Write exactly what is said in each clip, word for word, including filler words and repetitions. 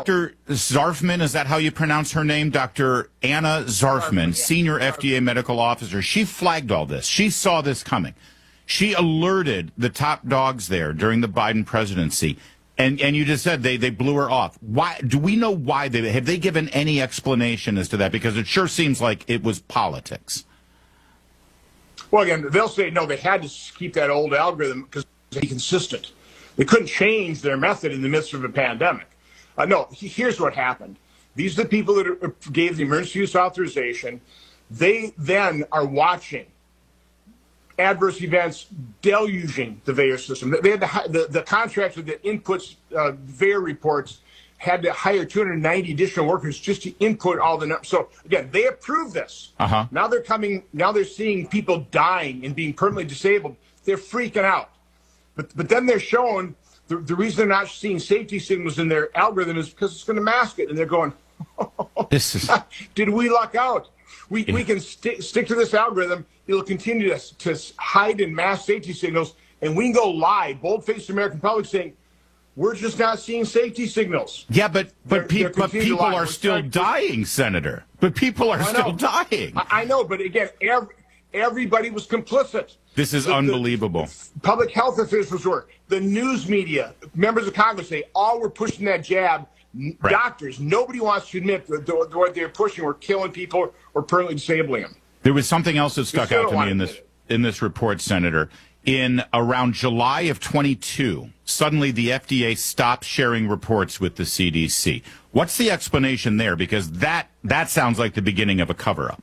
Doctor Zarfman, is that how you pronounce her name? Doctor Anna Zarfman, yeah. senior F D A medical officer. She flagged all this. She saw this coming. She alerted the top dogs there during the Biden presidency. And and you just said they, they blew her off. Why? Do we know why? They have they given any explanation as to that? Because it sure seems like it was politics. Well, again, they'll say, no, they had to keep that old algorithm because they be consistent. They couldn't change their method in the midst of a pandemic. Uh, no, he, here's what happened. These are the people that are, gave the emergency use authorization. They then are watching adverse events deluging the V A E R system. They had to, the, the contractor that inputs uh, V A E R reports had to hire two hundred ninety additional workers just to input all the numbers. So again, they approved this. Uh-huh. Now they're coming. Now they're seeing people dying and being permanently disabled. They're freaking out. But but then they're showing the, the reason they're not seeing safety signals in their algorithm is because it's going to mask it. And they're going, this is did we luck out? We we can st- stick to this algorithm. It'll continue to, to hide and mask safety signals, and we can go lie, bold-faced American public saying, we're just not seeing safety signals. Yeah, but but, They're, pe- they're but people are We're still trying- dying, Senator. But people are I still know. dying. I, I know, but again, every, everybody was complicit. This is The- the unbelievable. Public health officials were, the news media, members of Congress, they all were pushing that jab. N- Right. Doctors, nobody wants to admit that the- the- what they're pushing were killing people or permanently disabling them. There was something else that stuck still out don't to me wanna in admit this it. in this report, Senator. In around July of twenty-two, suddenly the F D A stopped sharing reports with the C D C. What's the explanation there? Because that that sounds like the beginning of a cover-up.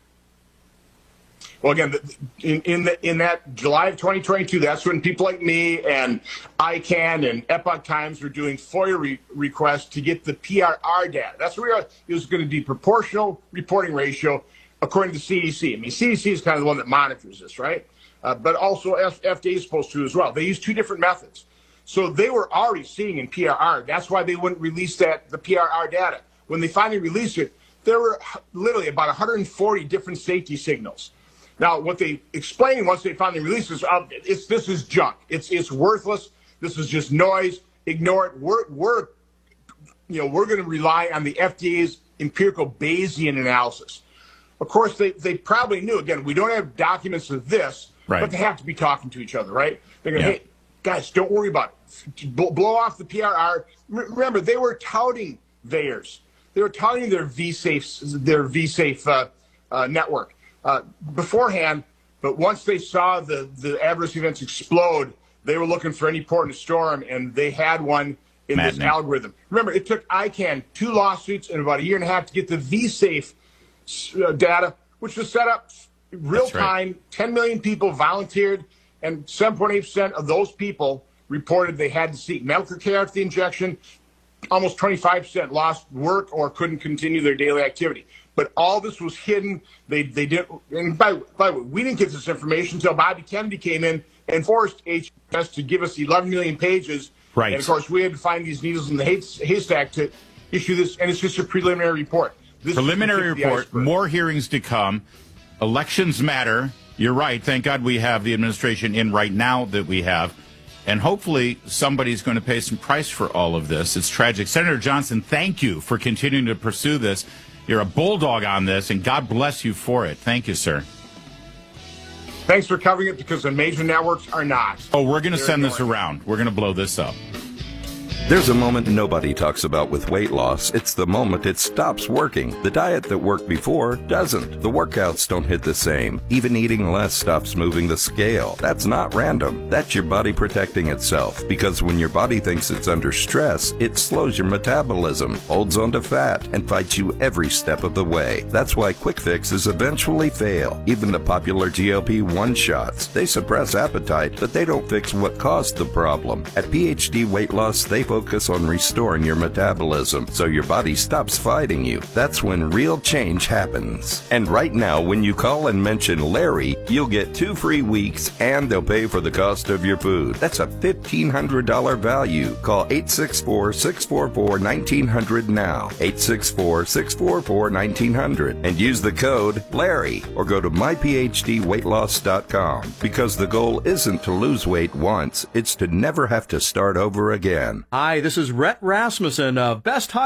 Well, again, the- in in, the, in that July of twenty twenty-two, that's when people like me and I CAN and Epoch Times were doing FOIA re- requests to get the P R R data. That's where we are. It was going to be proportional reporting ratio according to the C D C. I mean, C D C is kind of the one that monitors this, right? Uh, but also F- FDA is supposed to as well. They use two different methods. So they were already seeing in P R R. That's why they wouldn't release that the P R R data. When they finally released it, there were literally about one hundred forty different safety signals. Now, what they explained once they finally released this, uh, it's this is junk. It's it's worthless. This is just noise. Ignore it. We're we're you know we're going to rely on the F D A's empirical Bayesian analysis. Of course, they they probably knew. Again, we don't have documents of this, Right. but they have to be talking to each other, right? They're going, Yeah. hey, guys, don't worry about it. Blow, blow off the P R R. Remember, they were touting V A E R S. They were touting their V-Safe, their V-Safe uh, uh, network uh, beforehand. But once they saw the, the adverse events explode, they were looking for any port in a storm, and they had one in Maddening. this algorithm. Remember, it took I CAN two lawsuits and about a year and a half to get the V-Safe uh, data, which was set up real That's right. time. ten million people volunteered, and seven point eight percent of those people reported they had to seek medical care after the injection. Almost twenty-five percent lost work or couldn't continue their daily activity. But all this was hidden. They they didn't. And by, by the way, we didn't get this information until Bobby Kennedy came in and forced H H S to give us eleven million pages. Right. And of course, we had to find these needles in the hay- haystack to issue this, and it's just a preliminary report. This is Preliminary the tip of the report, iceberg. more hearings to come. Elections matter. You're right. Thank God we have the administration in right now that we have. And hopefully somebody's going to pay some price for all of this. It's tragic. Senator Johnson, thank you for continuing to pursue this. You're a bulldog on this, and God bless you for it. Thank you, sir. Thanks for covering it, because the major networks are not. Oh, we're going to They're send this ignoring it. around. We're going to blow this up. There's a moment nobody talks about with weight loss. It's the moment it stops working. The diet that worked before doesn't. The workouts don't hit the same. Even eating less stops moving the scale. That's not random. That's your body protecting itself. Because when your body thinks it's under stress, it slows your metabolism, holds onto fat, and fights you every step of the way. That's why quick fixes eventually fail. Even the popular G L P one shots. They suppress appetite, but they don't fix what caused the problem. At P H D Weight Loss, they focus on restoring your metabolism so your body stops fighting you. That's when real change happens. And right now, when you call and mention Larry, you'll get two free weeks and they'll pay for the cost of your food. That's a fifteen hundred dollars value. Call eight six four, six four four, one nine zero zero now. eight six four, six four four, one nine zero zero and use the code Larry or go to my p h d weight loss dot com, because the goal isn't to lose weight once, it's to never have to start over again. Hi, this is Rhett Rasmussen of Best Hot